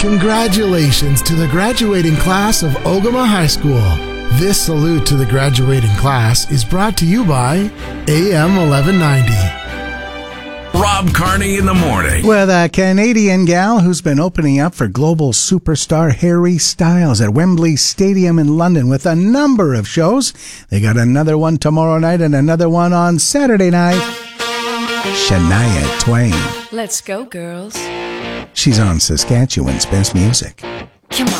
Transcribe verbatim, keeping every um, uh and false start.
Congratulations to the graduating class of Ogama High School. This salute to the graduating class is brought to you by A M eleven ninety. Rob Carney in the morning. With a Canadian gal who's been opening up for global superstar Harry Styles at Wembley Stadium in London with a number of shows. They got another one tomorrow night and another one on Saturday night. Shania Twain. Let's go, girls. She's on Saskatchewan's Best Music. Come on.